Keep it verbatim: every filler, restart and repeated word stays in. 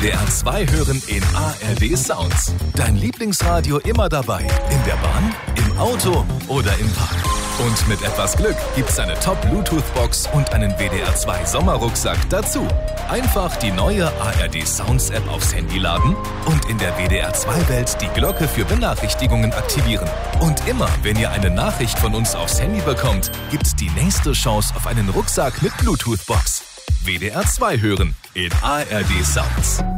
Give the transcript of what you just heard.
D R zwei hören in A R D Sounds. Dein Lieblingsradio immer dabei. In der Bahn, im Auto oder im Park. Und mit etwas Glück gibt's eine Top-Bluetooth-Box und einen W D R zwei Sommerrucksack dazu. Einfach die neue A R D Sounds App aufs Handy laden und in der W D R zwei Welt die Glocke für Benachrichtigungen aktivieren. Und immer, wenn ihr eine Nachricht von uns aufs Handy bekommt, gibt's die nächste Chance auf einen Rucksack mit Bluetooth-Box. W D R zwei hören in A R D Sounds.